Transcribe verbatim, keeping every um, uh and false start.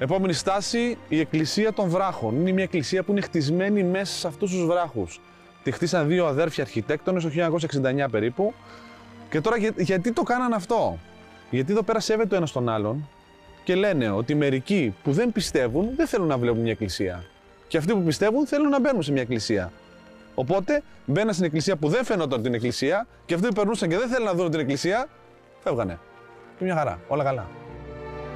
Επόμενη στάση, η Εκκλησία των Βράχων. Είναι μια εκκλησία που είναι χτισμένη μέσα σε αυτούς τους βράχους. Τη χτίσαν δύο αδέρφια αρχιτέκτονες το χίλια εννιακόσια εξήντα εννιά περίπου. Και τώρα για, γιατί το κάναν αυτό? Γιατί εδώ πέρα σέβεται ο ένας τον άλλον και λένε ότι μερικοί που δεν πιστεύουν δεν θέλουν να βλέπουν μια εκκλησία. Και αυτοί που πιστεύουν θέλουν να μπαίνουν σε μια εκκλησία. Οπότε μπαίναν στην εκκλησία που δεν φαινόταν την εκκλησία και αυτοί που περνούσαν και δεν θέλουν να δουν την εκκλησία, φεύγανε. Και μια χαρά, όλα καλά.